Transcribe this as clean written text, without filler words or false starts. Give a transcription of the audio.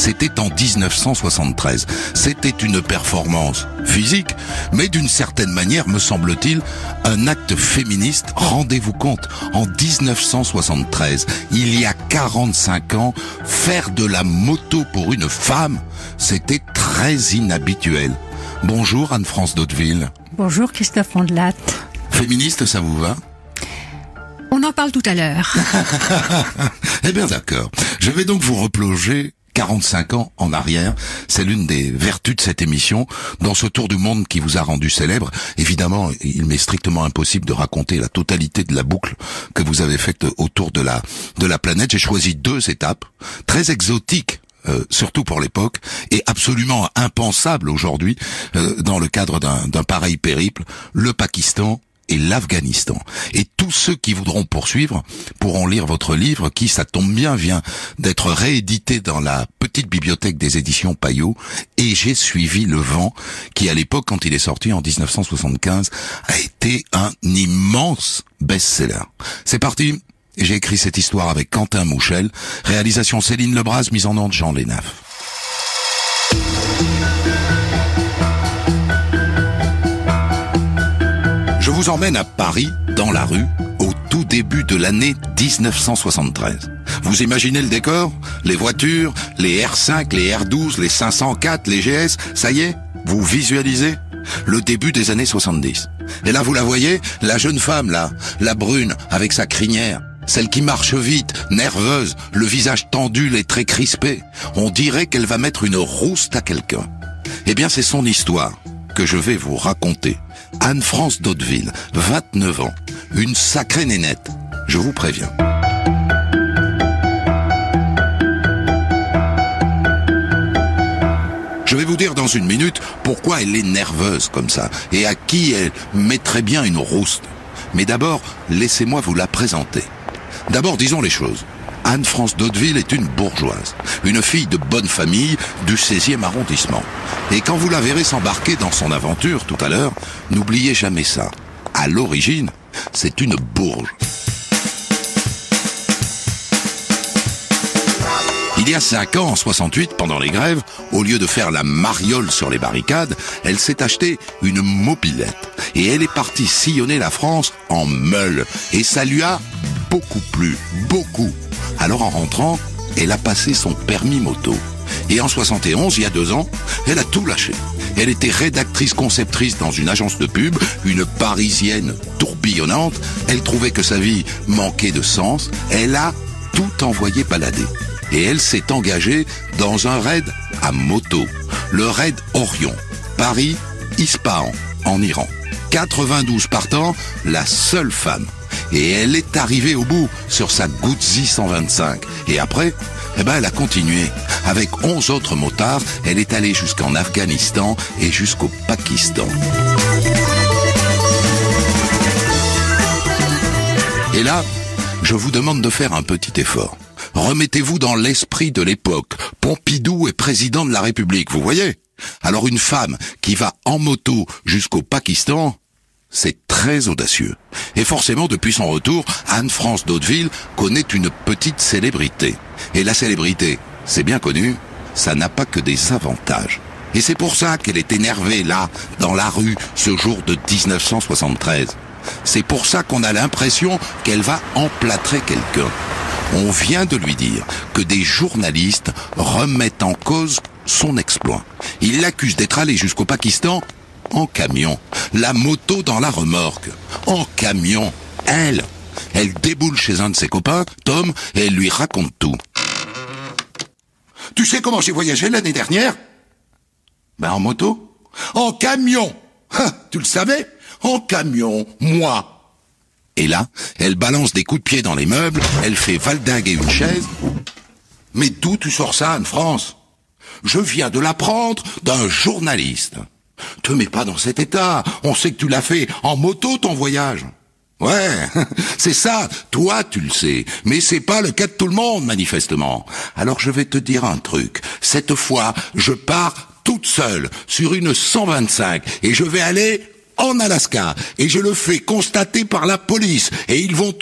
c'était en 1973. C'était une performance physique, mais d'une certaine manière, me semble-t-il, un acte féministe. Rendez-vous compte, en 1973, il y a 45 ans, faire de la moto pour une femme, c'était très inhabituel. Bonjour Anne-France d'Hauteville. Bonjour Christophe Ondelat. Féministe, ça vous va ? On en parle tout à l'heure. Eh bien d'accord. Je vais donc vous replonger 45 ans en arrière. C'est l'une des vertus de cette émission. Dans ce tour du monde qui vous a rendu célèbre, évidemment, il m'est strictement impossible de raconter la totalité de la boucle que vous avez faite autour de la planète. J'ai choisi 2 étapes très exotiques. Surtout pour l'époque, et absolument impensable aujourd'hui dans le cadre d'un pareil périple, le Pakistan et l'Afghanistan. Et tous ceux qui voudront poursuivre pourront lire votre livre qui, ça tombe bien, vient d'être réédité dans la petite bibliothèque des éditions Payot, et j'ai suivi le vent qui, à l'époque, quand il est sorti en 1975, a été un immense best-seller. C'est parti. J'ai écrit cette histoire avec Quentin Mouchel, réalisation Céline Lebras, mise en onde Jean Lénaf. Je vous emmène à Paris, dans la rue, au tout début de l'année 1973. Vous imaginez le décor ? Les voitures, les R5, les R12, les 504, les GS, ça y est ? Vous visualisez ? Le début des années 70. Et là, vous la voyez ? La jeune femme, là, la brune, avec sa crinière. Celle qui marche vite, nerveuse, le visage tendu, les traits crispés. On dirait qu'elle va mettre une rouste à quelqu'un. Eh bien, c'est son histoire que je vais vous raconter. Anne-France d'Hauteville, 29 ans, une sacrée nénette, je vous préviens. Je vais vous dire dans une minute pourquoi elle est nerveuse comme ça, et à qui elle mettrait bien une rouste. Mais d'abord, laissez-moi vous la présenter. D'abord, disons les choses. Anne-France d'Hauteville est une bourgeoise, une fille de bonne famille du 16e arrondissement. Et quand vous la verrez s'embarquer dans son aventure tout à l'heure, n'oubliez jamais ça. À l'origine, c'est une bourge. Il y a 5 ans, en 68, pendant les grèves, au lieu de faire la mariole sur les barricades, elle s'est acheté une mobylette. Et elle est partie sillonner la France en meule. Et ça lui a beaucoup plu, beaucoup. Alors en rentrant, elle a passé son permis moto. Et en 71, il y a 2 ans, elle a tout lâché. Elle était rédactrice-conceptrice dans une agence de pub, une Parisienne tourbillonnante. Elle trouvait que sa vie manquait de sens. Elle a tout envoyé balader. Et elle s'est engagée dans un raid à moto. Le raid Orion. Paris-Ispahan, en Iran. 92 partants, la seule femme. Et elle est arrivée au bout sur sa Guzzi 125. Et après, elle a continué. Avec 11 autres motards, elle est allée jusqu'en Afghanistan et jusqu'au Pakistan. Et là, je vous demande de faire un petit effort. Remettez-vous dans l'esprit de l'époque. Pompidou est président de la République, vous voyez ? Alors une femme qui va en moto jusqu'au Pakistan, c'est très audacieux. Et forcément, depuis son retour, Anne-France d'Hauteville connaît une petite célébrité. Et la célébrité, c'est bien connu, ça n'a pas que des avantages. Et c'est pour ça qu'elle est énervée, là, dans la rue, ce jour de 1973. C'est pour ça qu'on a l'impression qu'elle va emplâtrer quelqu'un. On vient de lui dire que des journalistes remettent en cause son exploit. Ils l'accusent d'être allé jusqu'au Pakistan en camion, la moto dans la remorque, en camion. Elle déboule chez un de ses copains, Tom, et elle lui raconte tout. Tu sais comment j'ai voyagé l'année dernière ? En moto ? En camion ! Tu le savais ? En camion, moi. Et là, elle balance des coups de pied dans les meubles, elle fait valdinguer une chaise. Mais d'où tu sors ça, Anne-France ? Je viens de l'apprendre d'un journaliste. Te mets pas dans cet état, on sait que tu l'as fait en moto ton voyage. Ouais, c'est ça, toi tu le sais, mais c'est pas le cas de tout le monde manifestement. Alors je vais te dire un truc, cette fois je pars toute seule sur une 125 et je vais aller en Alaska et je le fais constater par la police et ils vont